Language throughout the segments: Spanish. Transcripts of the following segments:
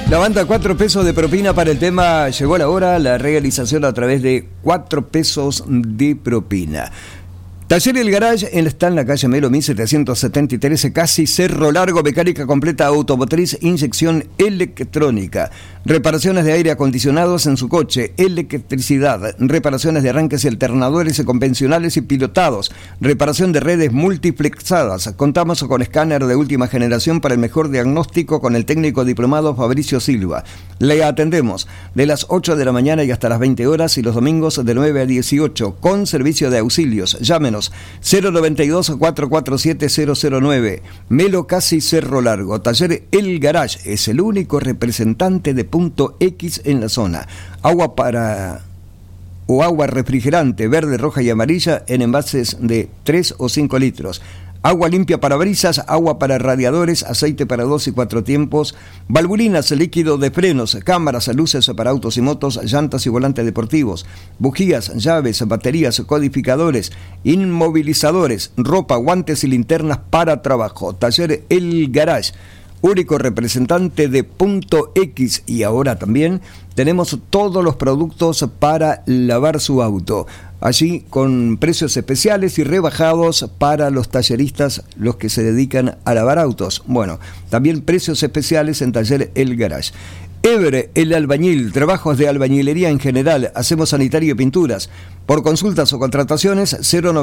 La banda 4 pesos de propina para el tema Llegó la hora, la realización a través de 4 pesos de propina. Taller El Garage está en la calle Melo 1773, casi Cerro Largo, mecánica completa automotriz, inyección electrónica, reparaciones de aire acondicionados en su coche, electricidad, reparaciones de arranques y alternadores convencionales y pilotados, reparación de redes multiplexadas. Contamos con escáner de última generación para el mejor diagnóstico con el técnico diplomado Fabricio Silva. Le atendemos de las 8 de la mañana y hasta las 20 horas y los domingos de 9 a 18 con servicio de auxilios. Llámenos 092-447-009. Melo casi Cerro Largo. Taller El Garage es el único representante de Punto X en la zona. Agua refrigerante verde, roja y amarilla en envases de 3 o 5 litros. Agua limpia para brisas, agua para radiadores, aceite para 2 y 4 tiempos, valvulinas, líquido de frenos, cámaras, luces para autos y motos, llantas y volantes deportivos, bujías, llaves, baterías, codificadores, inmovilizadores, ropa, guantes y linternas para trabajo. Taller El Garage, único representante de Punto X, y ahora también tenemos todos los productos para lavar su auto. Allí con precios especiales y rebajados para los talleristas, los que se dedican a lavar autos. Bueno, también precios especiales en Taller El Garage. Ever, el albañil, trabajos de albañilería en general, hacemos sanitario y pinturas. Por consultas o contrataciones,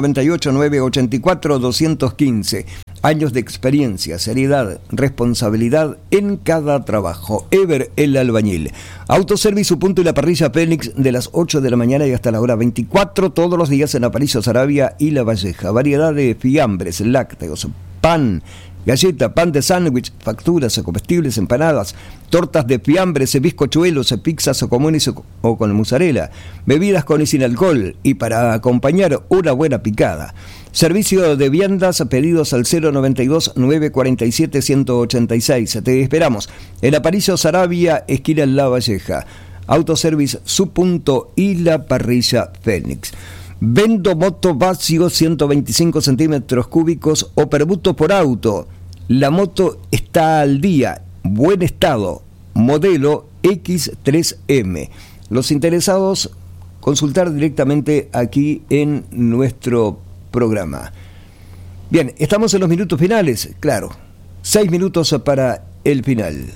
098-984-215. Años de experiencia, seriedad, responsabilidad en cada trabajo. Ever, el albañil. Autoservicio Punto y la parrilla Fénix de las 8 de la mañana y hasta la hora 24, todos los días en Aparicio, Saravia y La Valleja. Variedad de fiambres, lácteos, pan, galleta, pan de sándwich, facturas, comestibles, empanadas, tortas de fiambres, bizcochuelos, pizzas comunes o con mozzarella, bebidas con y sin alcohol, y para acompañar una buena picada. Servicio de viandas, pedidos al 092-947-186. Te esperamos en Aparicio, Saravia, esquina La Valleja. Autoservice Su Punto y la parrilla Fénix. Vendo moto vacío 125 centímetros cúbicos o permuto por auto. La moto está al día, buen estado, modelo X3M. Los interesados, consultar directamente aquí en nuestro programa. Bien, estamos en los minutos finales, claro. 6 minutos para el final.